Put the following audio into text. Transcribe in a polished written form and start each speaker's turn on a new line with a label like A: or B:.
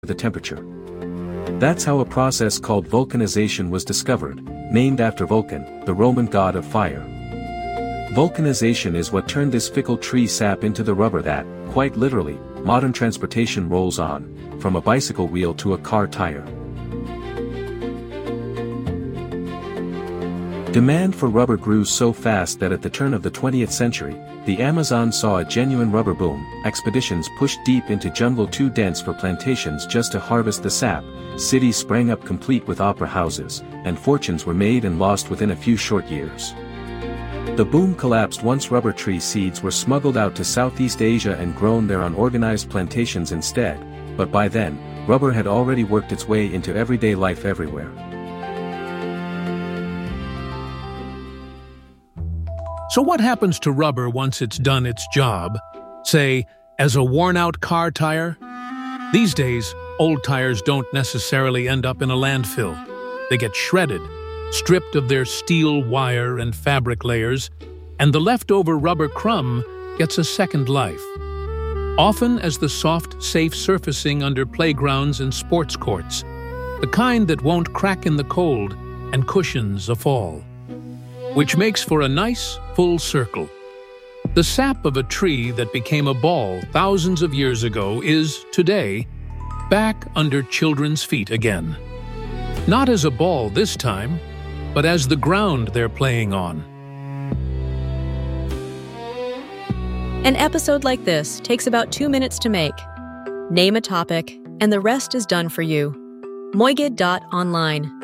A: the temperature. That's how a process called vulcanization was discovered, named after Vulcan, the Roman god of fire. Vulcanization is what turned this fickle tree sap into the rubber that, quite literally, modern transportation rolls on, from a bicycle wheel to a car tire. Demand for rubber grew so fast that at the turn of the 20th century, the Amazon saw a genuine rubber boom. Expeditions pushed deep into jungle too dense for plantations just to harvest the sap, cities sprang up complete with opera houses, and fortunes were made and lost within a few short years. The boom collapsed once rubber tree seeds were smuggled out to Southeast Asia and grown there on organized plantations instead, but by then, rubber had already worked its way into everyday life everywhere.
B: So what happens to rubber once it's done its job, say, as a worn-out car tire? These days, old tires don't necessarily end up in a landfill. They get shredded, stripped of their steel, wire, and fabric layers, and the leftover rubber crumb gets a second life. Often as the soft, safe surfacing under playgrounds and sports courts, the kind that won't crack in the cold and cushions a fall. Which makes for a nice, full circle. The sap of a tree that became a ball thousands of years ago is, today, back under children's feet again. Not as a ball this time, but as the ground they're playing on.
C: An episode like this takes about 2 minutes to make. Name a topic, and the rest is done for you. Moigid.online